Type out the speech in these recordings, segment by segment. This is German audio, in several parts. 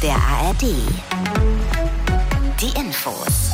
der ARD. Die Infos.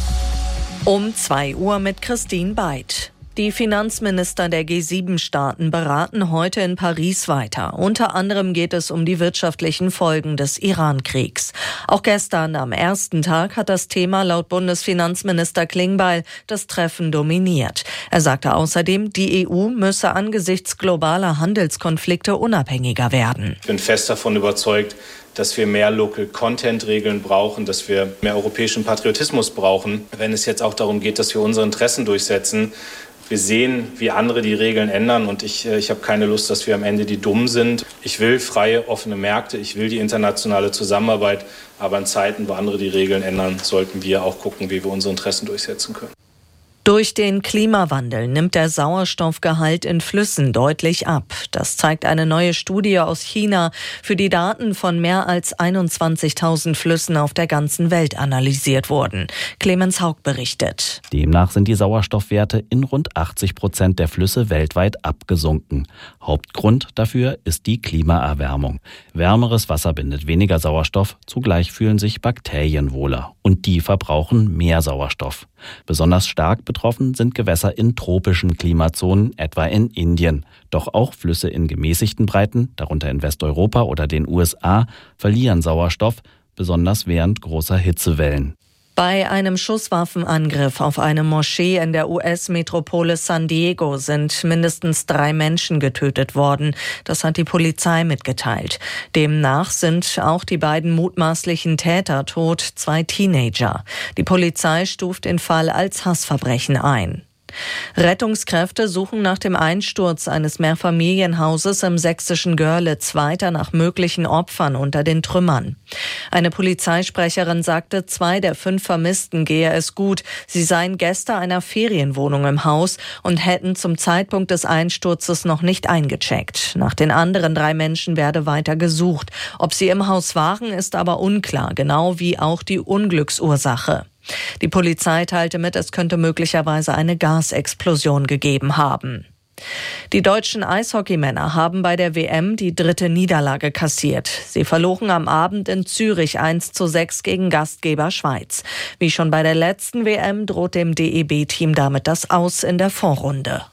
Um 2 Uhr mit Christine Beid. Die Finanzminister der G7-Staaten beraten heute in Paris weiter. Unter anderem geht es um die wirtschaftlichen Folgen des Iran-Kriegs. Auch gestern am ersten Tag hat das Thema laut Bundesfinanzminister Klingbeil das Treffen dominiert. Er sagte außerdem, die EU müsse angesichts globaler Handelskonflikte unabhängiger werden. Ich bin fest davon überzeugt, dass wir mehr Local-Content-Regeln brauchen, dass wir mehr europäischen Patriotismus brauchen, wenn es jetzt auch darum geht, dass wir unsere Interessen durchsetzen. Wir sehen, wie andere die Regeln ändern und ich habe keine Lust, dass wir am Ende die Dummen sind. Ich will freie, offene Märkte, ich will die internationale Zusammenarbeit, aber in Zeiten, wo andere die Regeln ändern, sollten wir auch gucken, wie wir unsere Interessen durchsetzen können. Durch den Klimawandel nimmt der Sauerstoffgehalt in Flüssen deutlich ab. Das zeigt eine neue Studie aus China, für die Daten von mehr als 21.000 Flüssen auf der ganzen Welt analysiert wurden. Clemens Haug berichtet. Demnach sind die Sauerstoffwerte in rund 80% der Flüsse weltweit abgesunken. Hauptgrund dafür ist die Klimaerwärmung. Wärmeres Wasser bindet weniger Sauerstoff, zugleich fühlen sich Bakterien wohler. Und die verbrauchen mehr Sauerstoff. Besonders stark betroffen sind Gewässer in tropischen Klimazonen, etwa in Indien. Doch auch Flüsse in gemäßigten Breiten, darunter in Westeuropa oder den USA, verlieren Sauerstoff, besonders während großer Hitzewellen. Bei einem Schusswaffenangriff auf eine Moschee in der US-Metropole San Diego sind mindestens 3 Menschen getötet worden. Das hat die Polizei mitgeteilt. Demnach sind auch die beiden mutmaßlichen Täter tot, 2 Teenager. Die Polizei stuft den Fall als Hassverbrechen ein. Rettungskräfte suchen nach dem Einsturz eines Mehrfamilienhauses im sächsischen Görlitz weiter nach möglichen Opfern unter den Trümmern. Eine Polizeisprecherin sagte, 2 der 5 Vermissten gehe es gut. Sie seien Gäste einer Ferienwohnung im Haus und hätten zum Zeitpunkt des Einsturzes noch nicht eingecheckt. Nach den anderen 3 Menschen werde weiter gesucht. Ob sie im Haus waren, ist aber unklar, genau wie auch die Unglücksursache. Die Polizei teilte mit, es könnte möglicherweise eine Gasexplosion gegeben haben. Die deutschen Eishockeymänner haben bei der WM die 3. Niederlage kassiert. Sie verloren am Abend in Zürich 1:6 gegen Gastgeber Schweiz. Wie schon bei der letzten WM droht dem DEB-Team damit das Aus in der Vorrunde.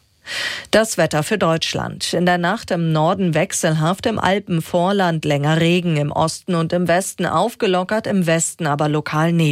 Das Wetter für Deutschland. In der Nacht im Norden wechselhaft, im Alpenvorland länger Regen, im Osten und im Westen aufgelockert, im Westen aber lokal Nebel.